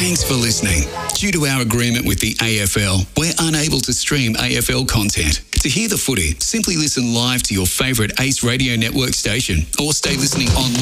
Thanks for listening. Due to our agreement with the AFL, we're unable to stream AFL content. To hear the footy, simply listen live to your favourite Ace Radio Network station or stay listening online.